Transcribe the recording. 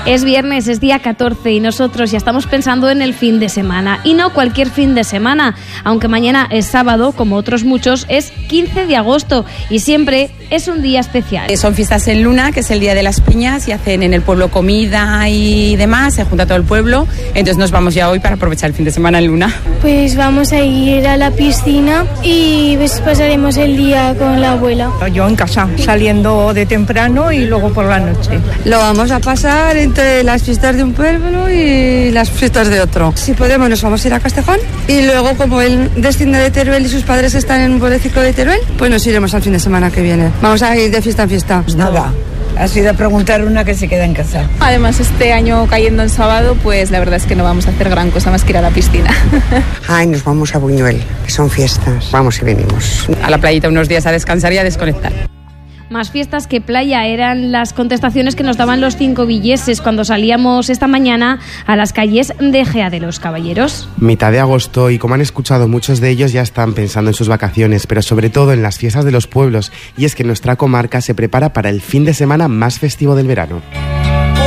Es viernes, es día 14 y nosotros ya estamos pensando en el fin de semana. Y no cualquier fin de semana, aunque mañana es sábado, como otros muchos, es 15 de agosto y siempre es un día especial. Son fiestas en Luna, que es el día de las piñas, y hacen en el pueblo comida y demás, se junta todo el pueblo. Entonces nos vamos ya hoy para aprovechar el fin de semana en Luna. Pues vamos a ir a la piscina y pues pasaremos el día con la abuela. Yo en casa, saliendo de temprano y luego por la noche. Lo vamos a pasar entre las fiestas de un pueblo y las fiestas de otro. Si podemos nos vamos a ir a Castejón y luego, como él desciende de Teruel y sus padres están en un pueblecito de Teruel, pues nos iremos al fin de semana que viene. Vamos a ir de fiesta en fiesta. Pues nada, ha sido preguntar una que se queda en casa. Además, este año cayendo en sábado, pues la verdad es que no vamos a hacer gran cosa más que ir a la piscina. Ay, nos vamos a Buñuel, que son fiestas. Vamos y venimos. A la playita unos días a descansar y a desconectar. Más fiestas que playa eran las contestaciones que nos daban los 5 villeses cuando salíamos esta mañana a las calles de Gea de los Caballeros. Mitad de agosto y como han escuchado, muchos de ellos ya están pensando en sus vacaciones, pero sobre todo en las fiestas de los pueblos, y es que nuestra comarca se prepara para el fin de semana más festivo del verano.